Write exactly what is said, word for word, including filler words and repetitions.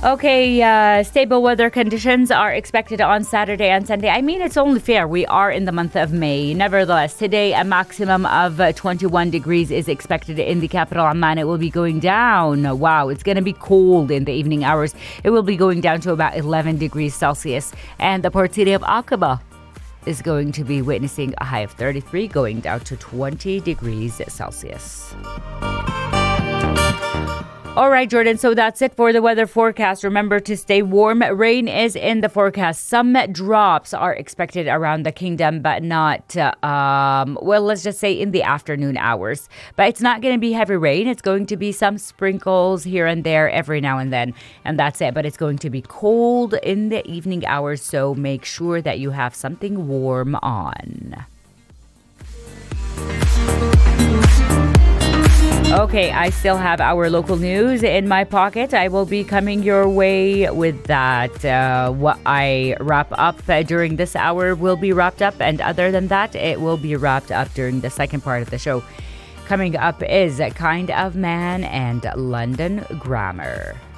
Okay, uh, stable weather conditions are expected on Saturday and Sunday. I mean, it's only fair. We are in the month of May. Nevertheless, today a maximum of uh, twenty-one degrees is expected in the capital Amman. It will be going down. Wow, it's going to be cold in the evening hours. It will be going down to about eleven degrees Celsius. And the port city of Aqaba is going to be witnessing a high of thirty-three, going down to twenty degrees Celsius. All right, Jordan, so that's it for the weather forecast. Remember to stay warm. Rain is in the forecast. Some drops are expected around the kingdom, but not, uh, um, well, let's just say in the afternoon hours. But it's not going to be heavy rain. It's going to be some sprinkles here and there every now and then. And that's it. But it's going to be cold in the evening hours, so make sure that you have something warm on. Okay, I still have our local news in my pocket. I will be coming your way with that. Uh, what I wrap up uh, during this hour will be wrapped up. And other than that, it will be wrapped up during the second part of the show. Coming up is Kind of Man and London Grammar.